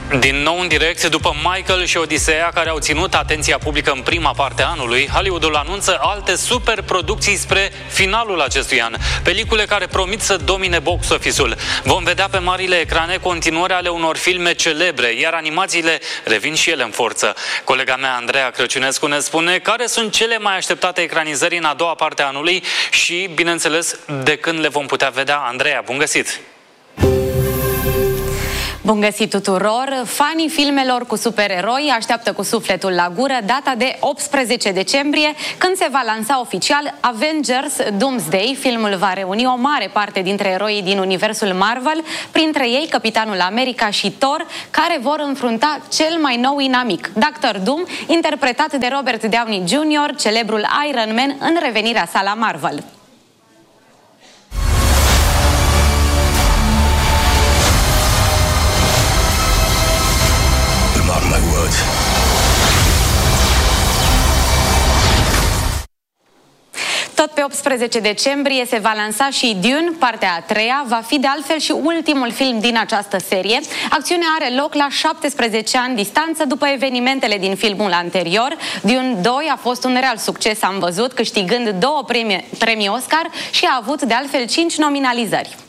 Din nou în direct, după Michael și Odiseea, care au ținut atenția publică în prima parte a anului, Hollywoodul anunță alte superproducții spre finalul acestui an. Pelicule care promit să domine box office-ul. Vom vedea pe marile ecrane continuări ale unor filme celebre, iar animațiile revin și ele în forță. Colega mea, Andreea Crăciunescu, ne spune care sunt cele mai așteptate ecranizări în a doua parte a anului și, bineînțeles, de când le vom putea vedea. Andreea, bun găsit! Bun găsit tuturor! Fanii filmelor cu supereroi așteaptă cu sufletul la gură data de 18 decembrie, când se va lansa oficial Avengers Doomsday. Filmul va reuni o mare parte dintre eroii din universul Marvel, printre ei Capitanul America și Thor, care vor înfrunta cel mai nou inamic, Dr. Doom, interpretat de Robert Downey Jr., celebrul Iron Man, în revenirea sa la Marvel. Tot pe 18 decembrie se va lansa și Dune, partea a treia. Va fi de altfel și ultimul film din această serie. Acțiunea are loc la 17 ani distanță după evenimentele din filmul anterior. Dune 2 a fost un real succes, am văzut, câștigând 2 premii Oscar și a avut de altfel 5 nominalizări.